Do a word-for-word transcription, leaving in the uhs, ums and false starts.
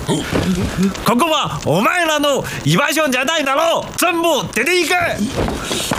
ここはお前らの居場所じゃないだろう。全部出ていけ。